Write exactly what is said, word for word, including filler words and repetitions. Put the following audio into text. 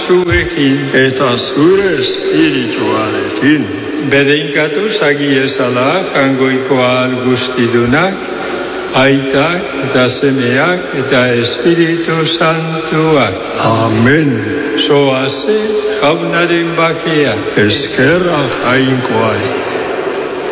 zuekin eta zure espirituarekin. Bedeinkatu zagiezala jangoikoa guztidunak, aitak eta semeak eta Espiritu Santuak. Amen. Zoaze jaunaren bakia. Eskerra jainkoari.